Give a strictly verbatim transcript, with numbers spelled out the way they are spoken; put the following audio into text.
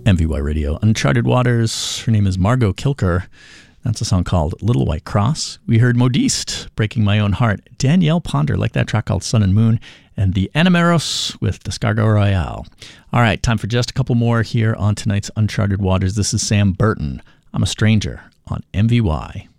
M V Y Radio, Uncharted Waters. Her name is Margot Kilker. That's a song called Little White Cross. We heard Modiste, Breaking My Own Heart. Danielle Ponder, like that track called Sun and Moon. And the Animeros with Descarga Royale. All right, time for just a couple more here on tonight's Uncharted Waters. This is Sam Burton. I'm a Stranger on M V Y.